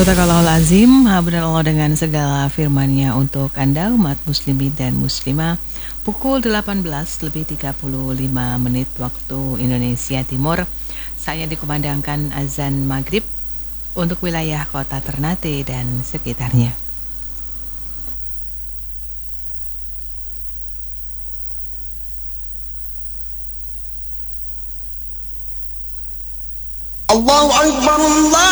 Sadaqallahul benar Allah dengan segala firman-Nya untuk Anda umat muslimin dan muslimah. Pukul 18:35 waktu Indonesia Timur. Saya dikumandangkan azan maghrib untuk wilayah kota Ternate dan sekitarnya. Allahu Akbar, Allah